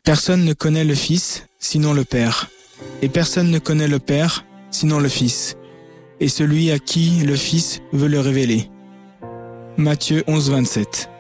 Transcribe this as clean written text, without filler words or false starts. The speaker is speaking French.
Personne ne connaît le Fils, sinon le Père. Et personne ne connaît le Père, sinon le Fils, et celui à qui le Fils veut le révéler. Matthieu 11, 27.